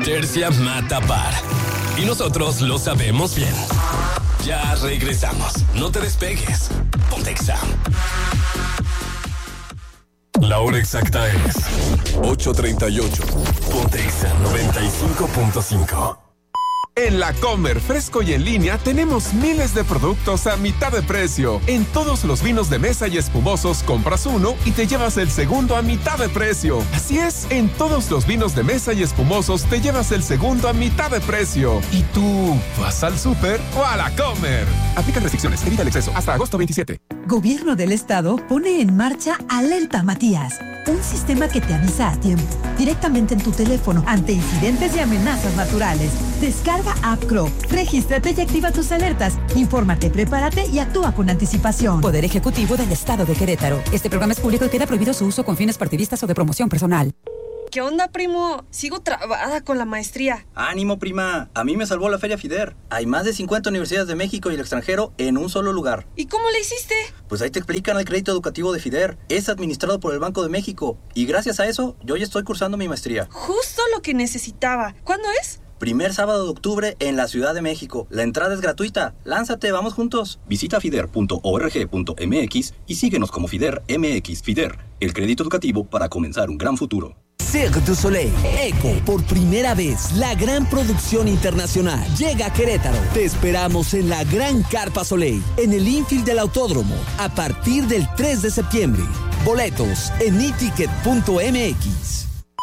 Tercia mata par. Y nosotros lo sabemos bien. Ya regresamos. No te despegues. Ponte Exa. La hora exacta es 8:38. Ponte Exa 95.5. En La Comer, fresco y en línea, tenemos miles de productos a mitad de precio. En todos los vinos de mesa y espumosos, compras uno y te llevas el segundo a mitad de precio. Así es, en todos los vinos de mesa y espumosos, te llevas el segundo a mitad de precio. ¿Y tú vas al súper o a La Comer? Aplican restricciones, evita el exceso. Hasta agosto 27. Gobierno del Estado pone en marcha Alerta Matías, un sistema que te avisa a tiempo, directamente en tu teléfono, ante incidentes y amenazas naturales. Descarga App Crow, regístrate y activa tus alertas. Infórmate, prepárate y actúa con anticipación. Poder Ejecutivo del Estado de Querétaro. Este programa es público y queda prohibido su uso con fines partidistas o de promoción personal. ¿Qué onda, primo? Sigo trabada con la maestría. ¡Ánimo, prima! A mí me salvó la Feria FIDER. Hay más de 50 universidades de México y el extranjero en un solo lugar. ¿Y cómo le hiciste? Pues ahí te explican el crédito educativo de FIDER. Es administrado por el Banco de México. Y gracias a eso, yo ya estoy cursando mi maestría. Justo lo que necesitaba. ¿Cuándo es? Primer sábado de octubre en la Ciudad de México. La entrada es gratuita. Lánzate, vamos juntos. Visita fider.org.mx y síguenos como FIDER MX. FIDER, el crédito educativo para comenzar un gran futuro. Cirque du Soleil, ECO, por primera vez, la gran producción internacional, llega a Querétaro. Te esperamos en la Gran Carpa Soleil, en el infield del Autódromo, a partir del 3 de septiembre. Boletos en eticket.mx.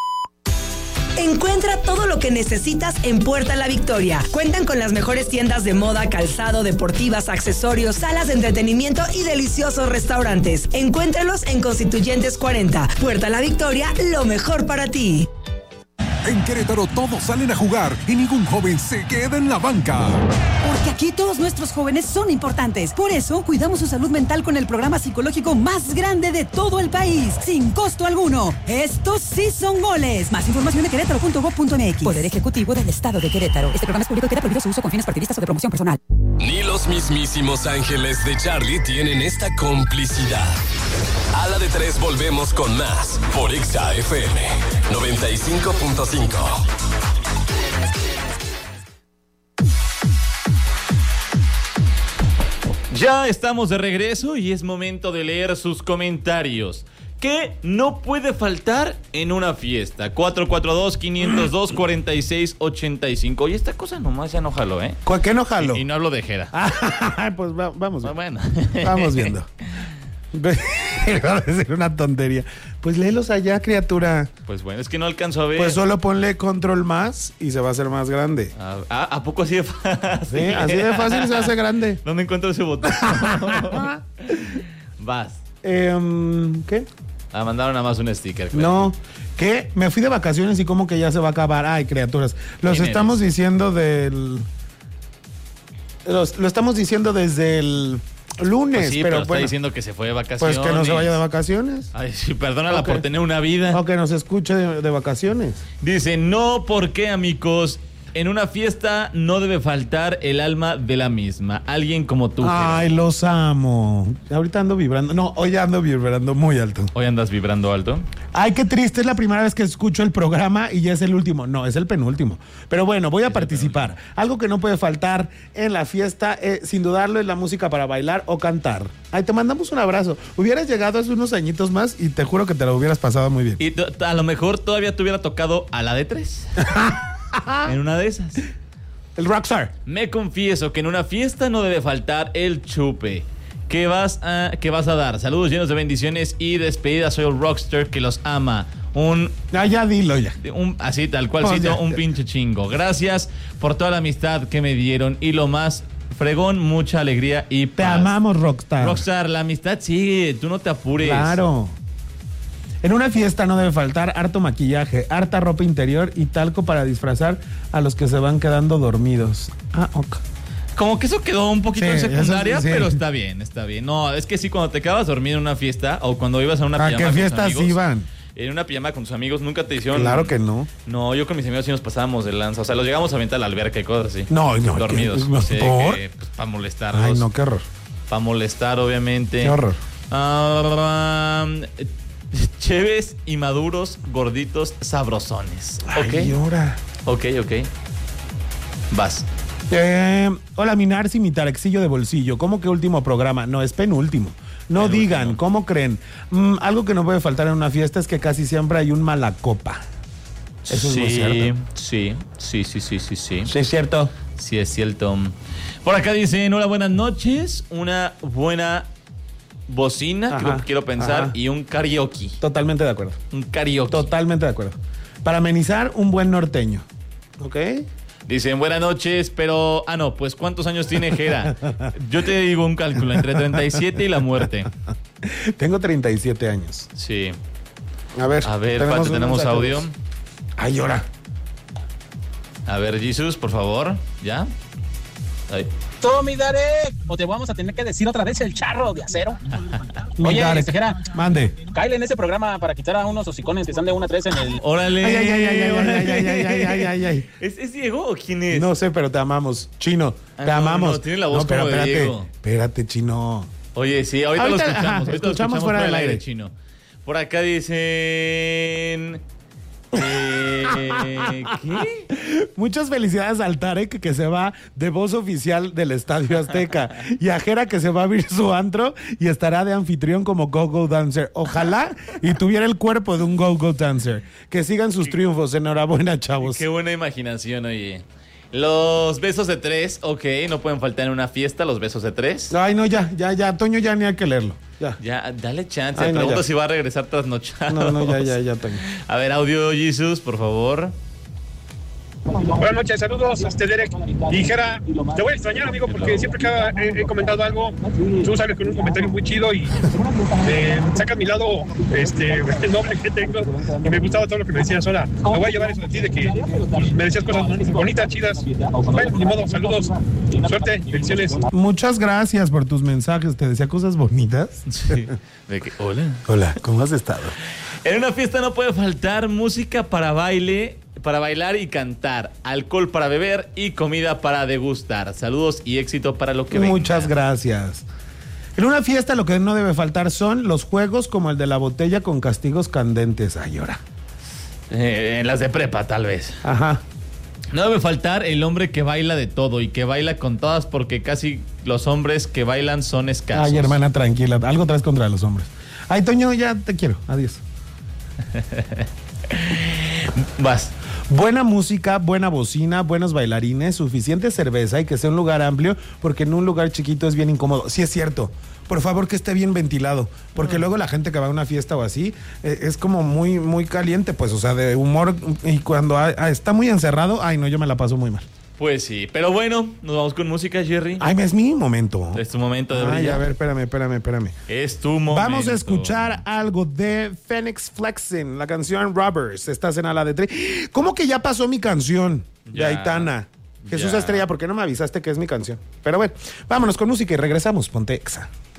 Encuentra todo lo que necesitas en Puerta La Victoria. Cuentan con las mejores tiendas de moda, calzado, deportivas, accesorios, salas de entretenimiento y deliciosos restaurantes. Encuéntralos en Constituyentes 40. Puerta La Victoria, lo mejor para ti. En Querétaro todos salen a jugar y ningún joven se queda en la banca. Porque aquí todos nuestros jóvenes son importantes. Por eso cuidamos su salud mental con el programa psicológico más grande de todo el país, sin costo alguno. Estos sí son goles. Más información en querétaro.gov.mx. Poder Ejecutivo del Estado de Querétaro. Este programa es público y queda prohibido su uso con fines partidistas o de promoción personal. Ni los mismísimos ángeles de Charlie tienen esta complicidad. A la de 3 volvemos con más por Exa FM 95.5. Ya estamos de regreso y es momento de leer sus comentarios. ¿Qué no puede faltar en una fiesta? 442-502-4685. Y esta cosa nomás ya no jaló, ¿eh? ¿Qué no jaló? Y no hablo de Jera. Pues vamos viendo. Bueno. Vamos viendo. Iba a decir una tontería. Pues léelos allá, criatura. Pues bueno, es que no alcanzo a ver. Pues solo ponle control más y se va a hacer más grande. ¿A poco así de fácil? Sí, así de fácil se hace grande. ¿Dónde encuentro ese botón? Vas. ¿Qué? Mandaron nada más un sticker. Claro. No, ¿qué? Me fui de vacaciones y como que ya se va a acabar. Ay, criaturas. Los estamos diciendo del... Lo estamos diciendo desde el... lunes, pues sí, pero está diciendo que se fue de vacaciones. Pues que no se vaya de vacaciones. Ay, sí, perdónala por tener una vida. O que nos escuche de vacaciones. Dice, no, ¿por qué, amigos? En una fiesta no debe faltar el alma de la misma. Alguien como tú. Ay, los amo. Ahorita ando vibrando. No, hoy ando vibrando muy alto. ¿Hoy andas vibrando alto? Ay, qué triste. Es la primera vez que escucho el programa y ya es el último. No, es el penúltimo. Pero bueno, voy a participar. Algo que no puede faltar en la fiesta, sin dudarlo, es la música para bailar o cantar. Ay, te mandamos un abrazo. Hubieras llegado hace unos añitos más y te juro que te lo hubieras pasado muy bien. Y a lo mejor todavía te hubiera tocado a la de 3. En una de esas. El Rockstar. Me confieso que en una fiesta no debe faltar el chupe. ¿Qué vas a dar? Saludos llenos de bendiciones y despedida. Soy el Rockstar que los ama. Ya dilo ya. Así tal cual, un pinche chingo. Gracias por toda la amistad que me dieron y lo más fregón, mucha alegría y paz. Te amamos, Rockstar. Rockstar, la amistad sigue, tú no te apures. Claro. En una fiesta no debe faltar harto maquillaje, harta ropa interior y talco para disfrazar a los que se van quedando dormidos. Ok. Como que eso quedó un poquito en secundaria, sí. Pero está bien. No, es que sí, cuando te quedabas dormido en una fiesta o cuando ibas a una pijama. ¿A qué fiestas iban? En una pijama con tus amigos, ¿nunca te hicieron? Claro que no. No, yo con mis amigos sí nos pasábamos de lanza. O sea, los llegamos a aventar a la alberca y cosas así. No. Dormidos. ¿Por? Pues, para molestarlos. Ay, no, qué horror. Para molestar, obviamente. Qué horror. Chéves y maduros, gorditos, sabrosones. Ay, ahora. Ok. Vas. Hola, mi Narci, mi Tarexillo de bolsillo. ¿Cómo que último programa? No, es penúltimo. No digan, ¿cómo creen? Algo que no puede faltar en una fiesta es que casi siempre hay un malacopa. Eso es muy cierto. Sí. Sí, es cierto. Sí, es cierto. Por acá dicen, hola, buenas noches. Una buena bocina, quiero pensar, y un karaoke. Totalmente de acuerdo. Un karaoke. Totalmente de acuerdo. Para amenizar, un buen norteño. ¿Ok? Dicen, buenas noches, pero... pues ¿cuántos años tiene Jera? Yo te digo un cálculo, entre 37 y la muerte. Tengo 37 años. Sí. A ver, tenemos audio. Ay, llora. A ver, Jesus, por favor. ¿Ya? Ahí. Tommy Darek, o te vamos a tener que decir otra vez el charro de acero. Oye, Jera, mande. cáele en ese programa para quitar a unos hocicones que están de 1 a 3 en el... ¡Órale! Ay. ¿Es Diego o quién es? No sé, pero te amamos. Chino, te amamos. No, tiene la voz como de Diego. Espérate, Chino. Oye, sí, ahorita lo escuchamos. Ajá, ahorita lo escuchamos fuera del aire, Chino. Por acá dicen... ¿Qué? Muchas felicidades al Tarek, que se va de voz oficial del Estadio Azteca, y a Jera, que se va a abrir su antro y estará de anfitrión como Go-Go Dancer. Ojalá y tuviera el cuerpo de un Go-Go Dancer. Que sigan sus triunfos. Enhorabuena, chavos. Qué buena imaginación, oye. Los besos de 3, ok, no pueden faltar en una fiesta los besos de 3. Ay, no, ya, Toño, ya ni hay que leerlo. Ya, dale chance. Ay, Pregunto si va a regresar trasnochado. No, ya, Toño. A ver, audio, Jesus, por favor. Buenas noches, saludos, Derek. Y Jera, te voy a extrañar, amigo, porque siempre que he comentado algo, tú sales con un comentario muy chido y sacas mi lado noble que tengo. Y me gustaba todo lo que me decías. Ahora, me voy a llevar eso de ti, de que me decías cosas bonitas, chidas. Bueno, ni modo, saludos, suerte, bendiciones. Muchas gracias por tus mensajes. ¿Te decía cosas bonitas? Sí. De que, Hola, ¿cómo has estado? En una fiesta no puede faltar música para bailar y cantar, alcohol para beber y comida para degustar. Saludos y éxito para lo que venga. Muchas gracias. En una fiesta lo que no debe faltar son los juegos como el de la botella con castigos candentes. Ay, ahora. En las de prepa, tal vez. Ajá. No debe faltar el hombre que baila de todo y que baila con todas, porque casi los hombres que bailan son escasos. Ay, hermana, tranquila. Algo traes contra los hombres. Ay, Toño, ya te quiero. Adiós. Vas. Buena música, buena bocina, buenos bailarines, suficiente cerveza y que sea un lugar amplio, porque en un lugar chiquito es bien incómodo. Sí, es cierto. Por favor, que esté bien ventilado, porque luego la gente que va a una fiesta o así es como muy, muy caliente, pues, o sea, de humor, y cuando está muy encerrado, ay, no, yo me la paso muy mal. Pues sí, pero bueno, nos vamos con música, Jerry. Ay, es mi momento. Es tu momento de brillar. Ay, a ver, espérame. Es tu momento. Vamos a escuchar algo de Phoenix Flexing, la canción Robbers. Estás en Ala de 3. ¿Cómo que ya pasó mi canción? De Aitana. Jesús Estrella, ¿por qué no me avisaste que es mi canción? Pero bueno, vámonos con música y regresamos. Ponte Exa.